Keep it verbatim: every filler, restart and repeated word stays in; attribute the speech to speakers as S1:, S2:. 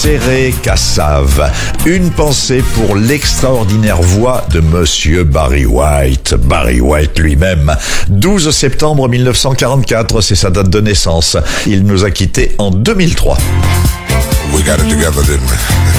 S1: Serré Cassave. Une pensée pour l'extraordinaire voix de Monsieur Barry White. Barry White lui-même. douze septembre mille neuf cent quarante-quatre, c'est sa date de naissance. Il nous a quittés en deux mille trois.
S2: We got it together, didn't we?